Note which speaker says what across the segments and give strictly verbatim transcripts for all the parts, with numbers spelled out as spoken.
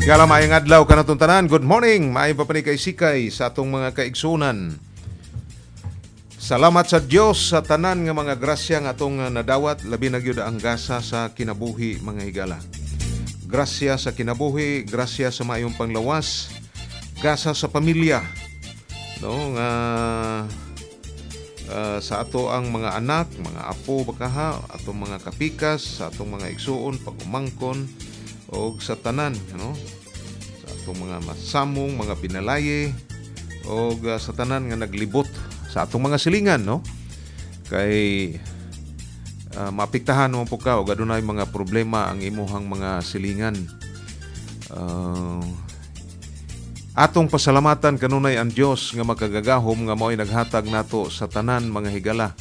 Speaker 1: Higala maayong adlaw kanatong tanan. Good morning. Maayong papanikay sikay sa atong mga kaigsunan. Salamat sa Dios sa tanan nga mga grasya nga atong nadawat, labi na gyud ang gasa sa kinabuhi mga higala. Grasya sa kinabuhi, grasya sa maayong panglawas, gasa sa pamilya. No nga uh, sa ato ang mga anak, mga apo bakaha, atong mga kapikas, sa atong mga igsuon, pagumangkon o sa tanan, no? Sa atong mga masamong, mga pinalaye o uh, sa tanan nga naglibot sa atong mga silingan, no? Kay uh, mapiktahan mo po ka o gadunay mga problema ang imuhang mga silingan. Uh, atong pasalamatan kanunay ang Dios nga makagagahom nga mao'y naghatag nato sa tanan mga higala.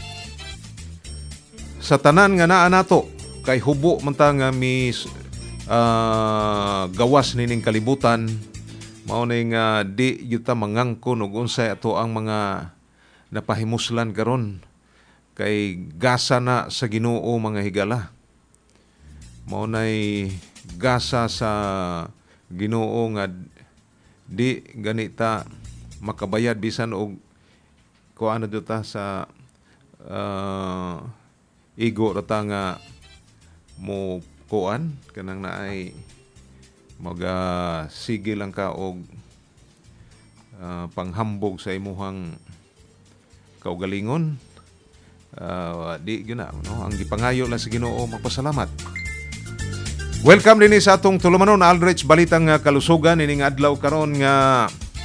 Speaker 1: Sa tanan nga naa nato kay hubo man ta nga mi uh, gawas nining kalibutan, mao nay nga di yuta mangangkon og unsay ato ang mga napahimuslan karon kay gasa na sa Ginoo mga higala. Mao nay gasa sa Ginoo nga di ganita makabayad bisan og kuano ta sa uh, igo rata nga mo kuan kanang naay maga sige lang ka og uh, panghambog sa imuhang kaugalingon. Uh, di gyud na, no? Ang gipangayo lang sa Ginoo magpasalamat. Welcome din sa atong tulumanon Aldrich Balitang Kalusugan nining adlaw karon nga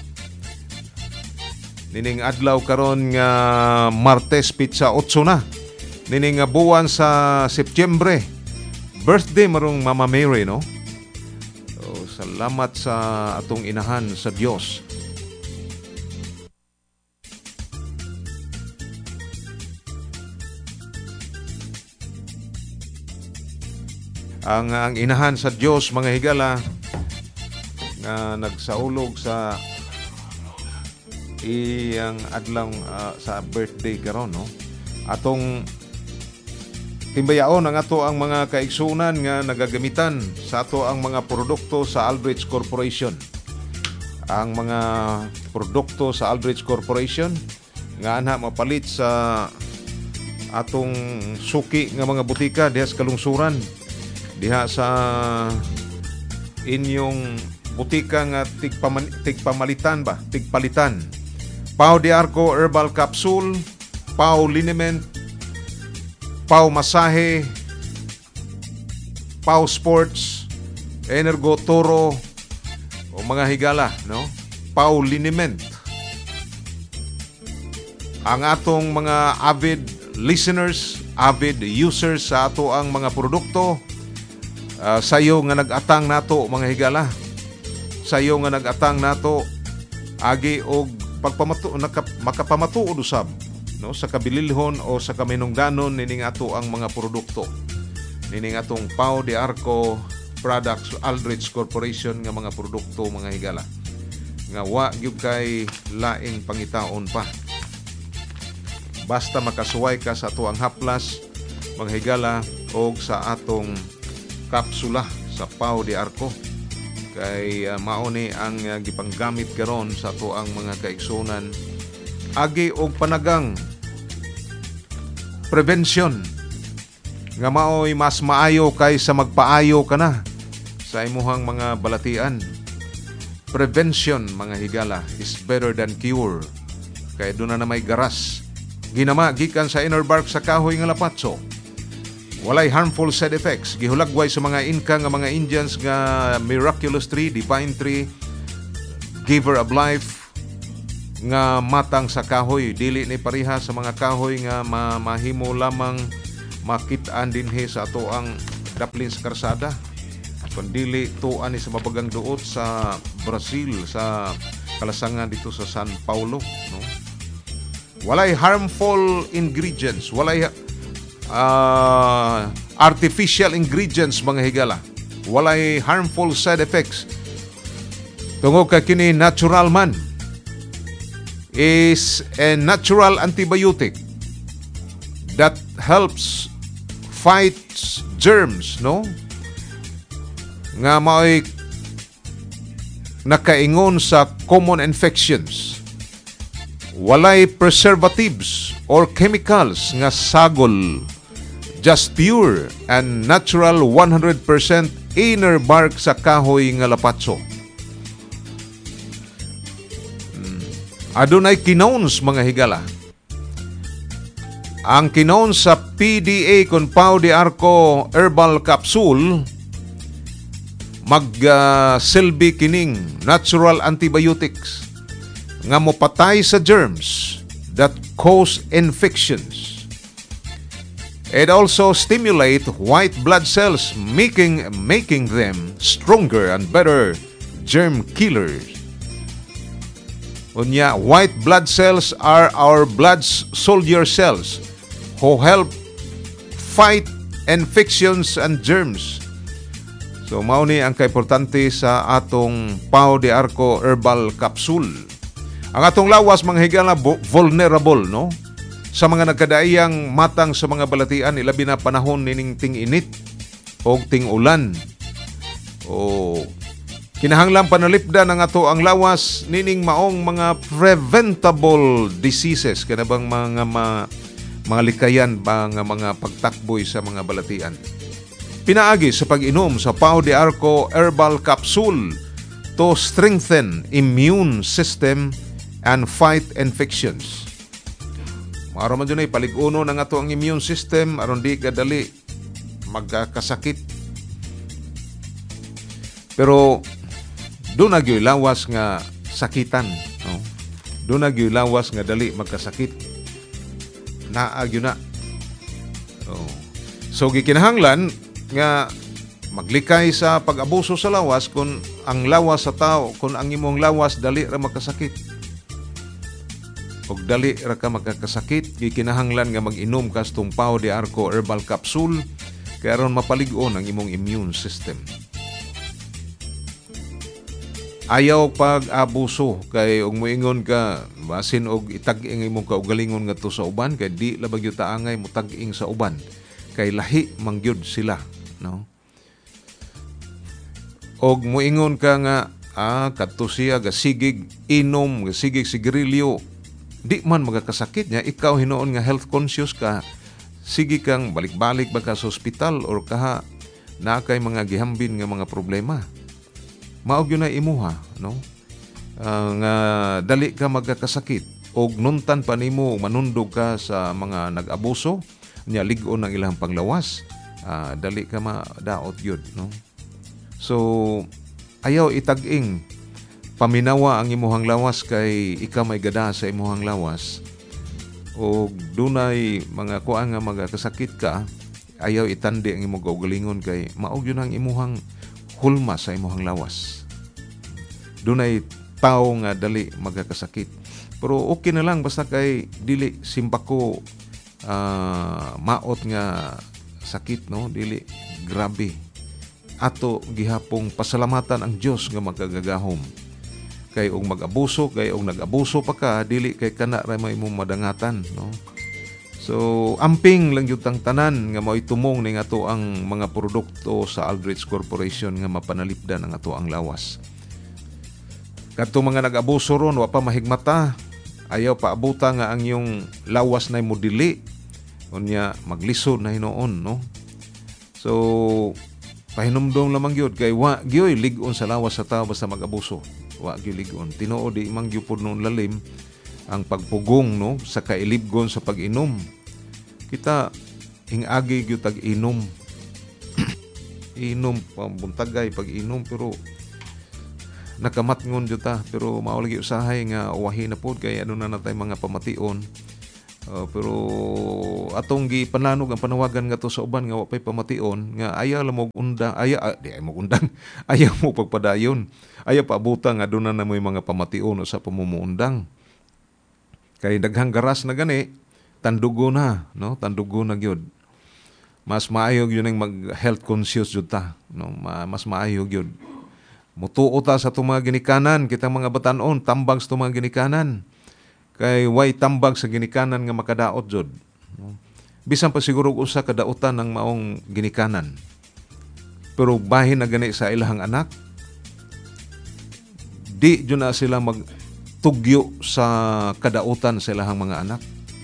Speaker 1: nining adlaw karon nga Martes pitsa otso na nining buwan sa Setyembre. Birthday marong Mama Mary, no? So, salamat sa atong inahan sa Dios. Ang, ang inahan sa Diyos, mga higala, nga nagsaulog sa iyang adlaw uh, sa birthday karon, no? Atong timbayaon ang ato ang mga kaigsunan nga nagagamitan sa ato ang mga produkto sa Aldrich Corporation. Ang mga produkto sa Aldrich Corporation nga ana mapalit sa atong suki nga mga butika diha sa kalungsuran, diha sa inyong butika nga tigpaman, tigpamalitan ba? Tigpalitan. Pau de Arco Herbal Capsule, Pau Liniment, Pau Masahe, Pau Sports, Energo Toro, o mga higala, no? Pau Liniment. Ang atong mga avid listeners, avid users sa ato ang mga produkto, Uh, sayo nga nag-atang nato mga higala, sayo nga nag-atang nato agi og pagpamatu nakap, makapamatuod usab, no, sa kabililhon o sa kaminungdanon nining ato ang mga produkto nining atong Pau de Arco Products Aldrich Corporation nga mga produkto mga higala nga wa gyud kay laing pangitaon pa, basta makasuway ka sa ato ang haplas mga higala og sa atong kapsula sa Pau de Arco kay uh, mauni ang uh, gipanggamit karon sa ato ang mga kaigsunan agi og panagang prevention nga maoy mas maayo kaysa magpaayo ka na sa imuhang mga balatian. Prevention mga higala is better than cure, kay doon na, na may garas ginama gikan sa inner bark sa kahoy nga lapatso. Walay harmful side effects. Gihulagway sa mga Inca nga mga Indians nga miraculous tree, divine tree, giver of life nga matang sa kahoy. Dili ni pariha sa mga kahoy nga ma- mahimo lamang makit-an dinhi sa ato ang daplin sa karsada. Kundi tuan ni sa mabagang duot sa Brazil, sa kalasangan dito sa San Paulo, no? Walay harmful ingredients, walay Uh, artificial ingredients mga higala, walay harmful side effects tungod kay kini natural man, is a natural antibiotic that helps fight germs, no, nga mao'y nakaingon sa common infections. Walay preservatives or chemicals nga sagol. Just pure and natural one hundred percent inner bark sa kahoy nga lapatso. Hmm. Adunay kinowns mga higala. Ang kinon sa P D A kung Pau de Arco Herbal Capsule mag-silbi uh, kining natural antibiotics nga mopatay sa germs that cause infections. It also stimulate white blood cells, making making them stronger and better germ killers. Unya, white blood cells are our blood soldier cells who help fight infections and germs. So mao ni ang kaimportante sa atong Pau de Arco Herbal Capsule. Ang atong lawas mga higala vulnerable, no? Sa mga nagkadaiyang matang sa mga balatian, ilabi na panahon nining ting-init o ting-ulan. O kinahanglan panalipdan ang ato ang lawas nining maong mga preventable diseases, kana bang mga ma, mga likayan ba nga mga pagtakboy sa mga balatian. Pinaagi sa pag-inom sa Pau de Arco Herbal Capsule to strengthen immune system and fight infections. Maaro man dyan ay paliguno ng ato ang immune system aron di kadali magkakasakit. Pero doon nagyoy lawas nga sakitan, no? Doon nagyoy lawas nga dali magkasakit. Naagyo na. Oh. So gikinahanglan nga maglikay sa pag-abuso sa lawas kung ang lawas sa tao, kung ang imong lawas dali ra magkasakit. Og dali ra ka magkakasakit, gikinahanglan nga mag-inom ka sa Pau de Arco Herbal Capsule kay aron mapalig-on ang imong immune system. Ayaw pag-abuso kay og moingon ka basin og itag-ing imong kaugalingon ngadto sa uban kay di labag gyud taangay mo tag-ing sa uban kay lahi mangyud sila, no? Og moingon ka nga ah kadto siya gasigig inom, gasigig sigarilyo, di man magkakasakit niya, ikaw hinuon nga health conscious ka, sige kang balik-balik ba ka sa ospital or kaha na kay mga gihambin nga mga problema. Maog yun na imuha, no? Uh, nga dali ka magkakasakit og nuntan pa nimo manundog ka sa mga nag-abuso nya lig-on ang ilang panglawas, uh, dali ka madaot yun, no? So ayaw itag-ing paminawa ang imuhang lawas kay ikaw may gada sa imuhang lawas o dunay mga kuan nga magkasakit ka, ayaw itandi ang imong kaugalingon kay maog yun ang imuhang hulma sa imuhang lawas. Dunay tao nga dali magkasakit. Pero okay na lang basta kay dili simpako uh, maot nga sakit, no? Dili grabe. Ato gihapong pasalamatan ang Dios nga magkagagahom. Kay og mag-abuso, kay og nag-abuso pa ka, dili kay kana ra may imong madangatan, no? So, amping lang yun tang tanan nga mao'y tumong ning ato ang mga produkto sa Aldrich Corporation nga mapanalipdan ang ato ang lawas. Kadto mga nag-abuso ron, wa pa mahigmata, ayaw pa abuta nga ang yung lawas na mo dili, unya maglisod na hinoon, no? So, pahinumdom lamang yun, kay wa gyoy lig-on sa lawas sa tao basta mag-abuso. Wa gyoy lig-on. Tinuod di imang gyupod nun lalim ang pagpugong, no, sa kailibgon sa pag-inom. Kita hingagi gyud tag-inom. Inom pambuntagay pag-inom pero nakamatngon jud ta, pero maulagi usahay nga uwahi na pod kay ano na natay mga pamation. Uh, pero atong gi pananog ang panawagan nga to sa uban nga wa pay pamation nga ayaw lamog undang, ayaw ah, di ay mo undang, ayaw mo pagpadayon, ayaw paabuta nga aduna na moy mga pamation sa pamumuundang. Kay daghang garas na gani, tandugo na, no? Tandugo na gyud. Mas maayo gyud ning mag health conscious jud ta, no? Mas maayo gyud. Mutuo ta sa itong mga ginikanan, kitang mga batanon, tambag sa itong mga ginikanan. Kay way tambag sa ginikanan nga makadaot jud. No? Bisan pa siguro usa kadautan ng maong ginikanan. Pero bahin na gani sa ilahang anak, di yun na sila magtugyo sa kadautan sa ilahang mga anak.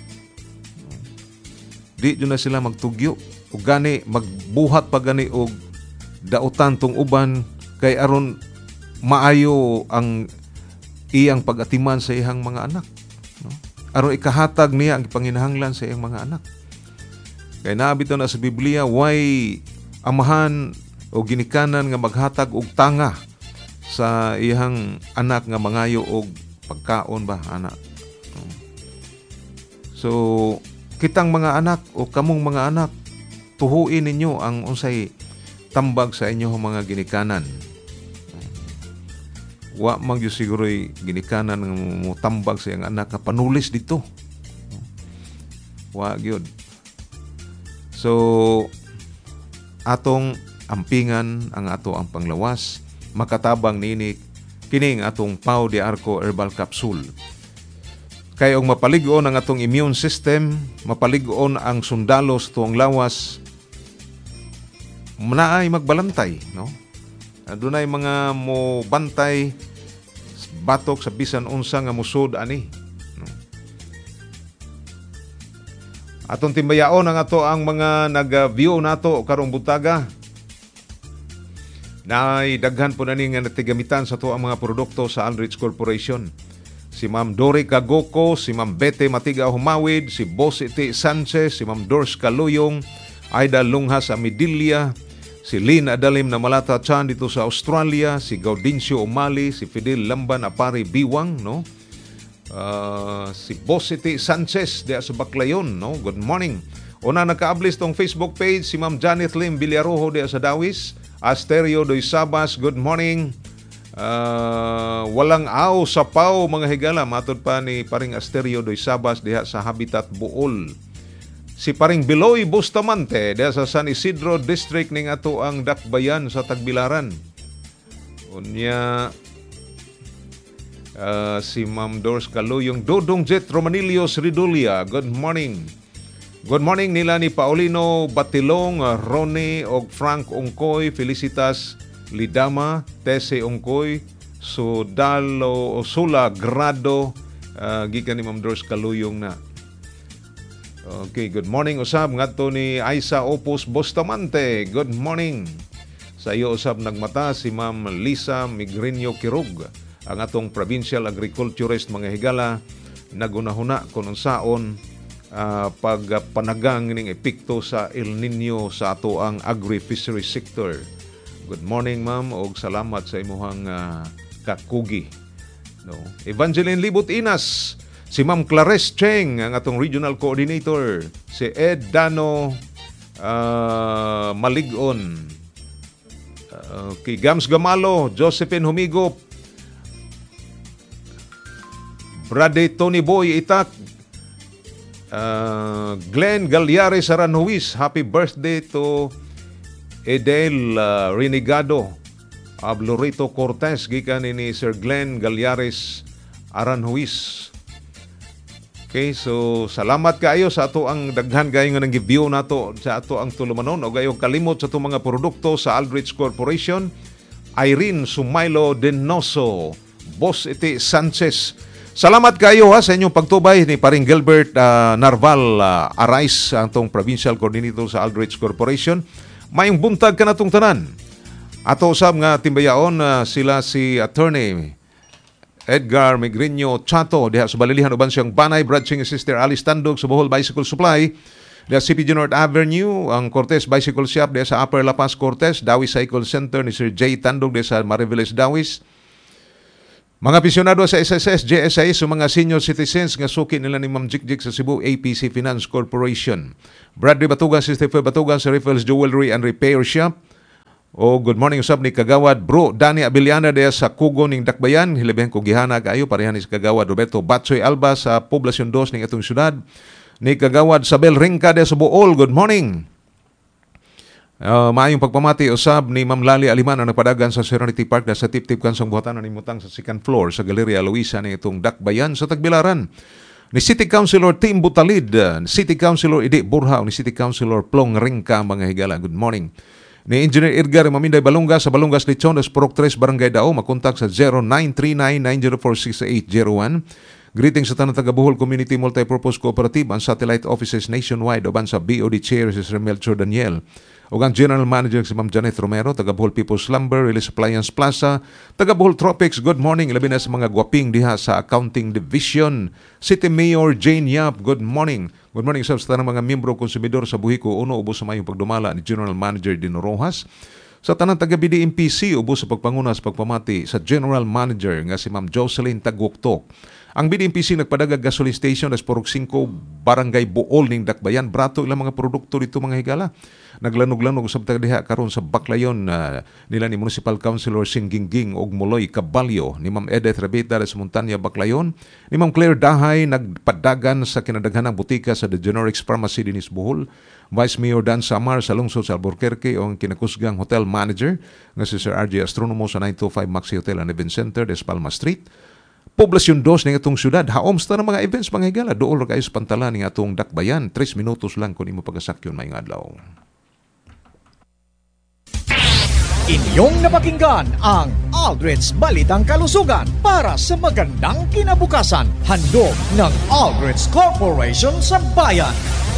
Speaker 1: Di yun na sila magtugyo. O gani, magbuhat pa gani o dautan tong uban kay aron maayo ang iyang pag-atiman sa iyang mga anak. No? Aron ikahatag niya ang panginahanglan sa iyang mga anak. Kay naabito na sa Biblia, way amahan o ginikanan nga maghatag og tanga sa iyang anak nga mangayo og pagkaon ba, anak. No? So, kitang mga anak o kamong mga anak, tuhuin ninyo ang unsay tambag sa inyo mga ginikanan. Wa man gyud siguro'y ginikanan nga mutambag sa iyang anak nga panulis dito. Wa gyud. So atong ampingan ang ato ang panglawas, makatabang nini kining atong Pau de Arco Herbal Capsule. Kay og mapalig-on ang atong immune system, mapalig-on ang sundalo sa tuong lawas, manaay magbalantay, no? Adunay mga mo bantay batok sa bisan unsa nga musud ani. No? Atong timbayaon ang ato ang mga nag-view nato karong butaga. Naay daghan po na ni nga natigamitan sa to ang mga produkto sa Aldrich Corporation. Si Ma'am Dory Cagoko, si Ma'am Bete Matiga Humawid, si Boss Iti Sanchez, si Ma'am Dors Caluyong, Aida Lunghas Amidilla, si Lynn Adalim na Malata Chan dito sa Australia, si Gaudincio Umali, si Fidel Lamban Apari Biwang, no? Uh, si Boss Iti Sanchez diya sa Baclayon, no? Good morning. Una naka-ablis tong Facebook page si Ma'am Janet Lim Villarojo diya sa Dawis, Asterio Doy Sabas, good morning. Uh, walang aw sa Pau mga higala, matod pa ni paring Asterio Doy Sabas diha sa Habitat Buol. Si paring Biloy Bustamante diha sa San Isidro District ning ato ang Dakbayan sa Tagbilaran. Unya uh, si Ma'am Dors Caluyong, Dodong Jet Romanilios Ridulia, good morning. Good morning nila ni Paulino Batilong, Ronnie og Frank Ongkoy, Felicitas Lidama, Tese Ongkoy, Sudalo Sula Grado, uh, gikan ni Ma'am Dors Caluyong na. Okay, good morning usab ngadto ni Aisa Opus Bustamante. Good morning. Sa iyo usab nagmata si Ma'am Lisa Migrinyo Kirug, ang atong provincial agriculturist mga higala, nagunahuna kung unsaon uh, pagpanagang ning epekto sa El Nino sa ato ang agri-fishery sector. Good morning ma'am og salamat sa imuhang uh, kakugi. No. Evangeline Libot Inas, si Ma'am Clarice Cheng, ang atong regional coordinator, si Ed Dano uh, Maligon, uh, kay Gams Gamalo, Josephine Humigop, Brade Tony Boy Itak, uh, Glenn Galyares Aranhuis, happy birthday to Edel uh, Renegado, Ablorito Cortez, gikan ni Sir Glenn Galyares Aranhuis. Okay, so salamat kaayo sa ato ang daghan gayo nga nang gi-view nato sa ato ang tulumanon o gayo kalimot sa ato mga produkto sa Aldrich Corporation. Irene Sumailo Denoso, Boss Iti Sanchez. Salamat kayo ha sa inyong pagtubay ni paring Gilbert uh, Narval uh, Arais, ang tong provincial coordinator sa Aldrich Corporation. Mayong buntag ka natong tanan. Ato usab nga timbayaon uh, sila si Attorney Edgar Migrinyo Chato diha sa Balilihan uban siyang Banay, Bradching Sister Alice Tandog sa Bohol Bicycle Supply diha sa C P G North Avenue, ang Cortez Bicycle Shop diha sa Upper La Paz Cortez, Dawis Cycle Center ni Sir J Tandog diha sa Mariveles Dawis. Mga pensyonado sa S S S, J S I, sa mga senior citizens nga suki nila ni Ma'am Jikjik sa Cebu A P C Finance Corporation. Bradley Batugan, si Stephen Batugan sa Riffles Jewelry and Repair Shop. O good morning usab ni Kagawad Bro Dani Abiliana diya sa Kugo ning Dakbayan, hilabihang kugihana kaayo parehan ni Kagawad Roberto Batsoy Alba sa Poblacion dos ning atong syudad. Ni Kagawad Sabel Ringka diya sa Bool, good morning. Uh, maayong pagpamati usab ni Ma'am Lali Aliman ang nagpadagan sa Serenity Park na sa Tip-Tip Kansang Buhatan na nimutang sa second floor sa Galeria Luisa ning itong Dakbayan sa Tagbilaran. Ni City Councilor Tim Butalid, City Councilor Idi Burha, ni City Councilor Plong Ringka mga higala, good morning. Ni Engineer Edgar Maminday Balungas sa Balungas Lechon, Esporok tres, Barangay Dao. Makontak sa zero nine three nine nine zero four six eight zero one. Greetings sa tanang taga Bohol Community Multipurpose Cooperative, ang satellite offices nationwide, uban sa B O D Chair si Sir Melchor Daniel. O ang General Manager si Ma'am Janet Romero, taga Bohol People's Lumber, Release Appliance Plaza, taga Bohol Tropics, good morning. Ilabi na sa mga gwaping diha sa Accounting Division. City Mayor Jane Yap, good morning. Good morning sa tanang mga miyembro konsumidor sa Buhiko. Uno, ubos sa mayong pagdumala ni General Manager Dino Rojas. Sa tanang taga B D M P C, ubos sa pagpanguna sa pagpamati sa General Manager nga si Ma'am Jocelyn Tagwoktok. Ang B D M P C nagpadagag gasoline station as Porok five, Barangay Bool ning Dakbayan. Brato ilang mga produkto dito mga higala. Naglanog-lanog sa diha karon sa Baclayon uh, nila ni Municipal Councilor Singgingging og Muloy Caballo, ni Ma'am Edith Rabita sa Montanya Baclayon, ni Ma'am Claire Dahay nagpadagan sa kinadaghanang butika sa The Generics Pharmacy dinis Bohol. Vice Mayor Dan Samar sa lungsod sa Albuquerque o ang kinakusgang hotel manager nga si Sir R J Astronomo sa nine two five Maxi Hotel and Event Center, Des Palmas Street. Poblasyon dos ng itong syudad. Haomsta ng mga events mga higala. Dool kayo sa pantalan ng atong Dakbayan. tres minutos lang kung imo pagasakyon may adlaw.
Speaker 2: Inyong napakinggan ang Aldridge Balitang Kalusugan para sa magandang kinabukasan. Handog ng Aldridge Corporation sa bayan.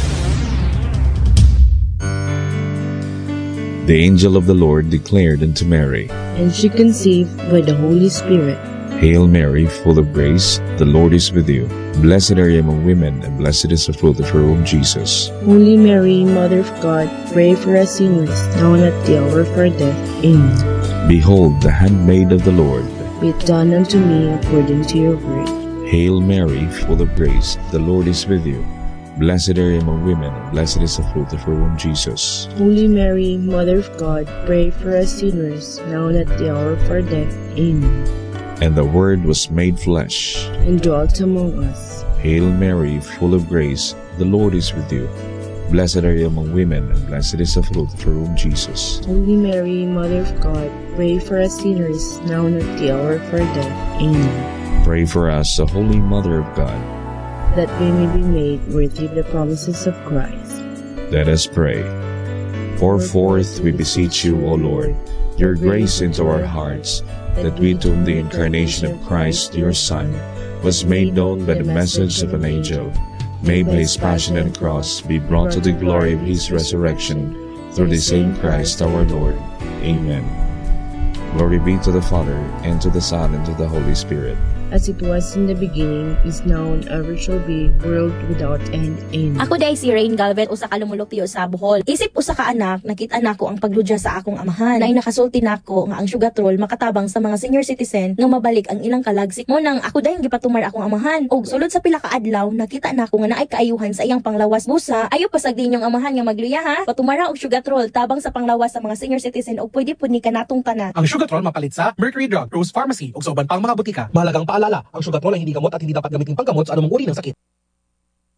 Speaker 3: The angel of the Lord declared unto Mary,
Speaker 4: and she conceived by the Holy Spirit.
Speaker 3: Hail Mary, full of grace, the Lord is with you. Blessed are you among women, and blessed is the fruit of your womb, Jesus.
Speaker 4: Holy Mary, Mother of God, pray for us sinners, now and at the hour of our death. Amen.
Speaker 3: Behold, the handmaid of the Lord.
Speaker 4: Be it done unto me according to your word.
Speaker 3: Hail Mary, full of grace, the Lord is with you. Blessed are you among women, and blessed is the fruit of your womb, Jesus.
Speaker 4: Holy Mary, Mother of God, pray for us sinners, now and at the hour of our death. Amen.
Speaker 3: And the Word was made flesh,
Speaker 4: and dwelt among us.
Speaker 3: Hail Mary, full of grace, the Lord is with you. Blessed are you among women, and blessed is the fruit of your womb, Jesus.
Speaker 4: Holy Mary, Mother of God, pray for us sinners, now and at the hour of our death. Amen.
Speaker 3: Pray for us, the Holy Mother of God,
Speaker 4: that we may be made worthy of the promises of Christ.
Speaker 3: Let us pray. Pour forth, we beseech you, O Lord, your grace into our hearts, that we to whom the incarnation of Christ, your Son, was made known by the message of an angel, may by his passion and cross be brought to the glory of his resurrection, through the same Christ our Lord. Amen. Glory be to the Father, and to the Son, and to the Holy Spirit,
Speaker 4: as it was in the beginning, is now, and ever shall be, world without end. Amen.
Speaker 5: Ako day si Rain Galvez, usa ka lumulupyo sa Bohol. Isip usa ka anak, nakita nako ang pagludya sa akong amahan. Nay nakasulti nako nga ang sugatrol makatabang sa mga senior citizen nga mabalik ang ilang kalagsik. Mo nang ako day gipatumar akong amahan. Og sulod sa pila ka adlaw, nakita nako nga naay kaayuhan sa iyang panglawas busa. Ayo pasag din yung amahan nga magluya ha. Patumara og sugatrol tabang sa panglawas sa mga senior citizen og pwede pud ni kanatong tanan.
Speaker 2: Ang sugatrol mapalit sa Mercury Drug, Rose Pharmacy ug sa uban pang mga butika. Mahalagang paalala, ang sugatrol ay hindi gamot at hindi dapat gamitin panggamot sa anumang uri ng sakit.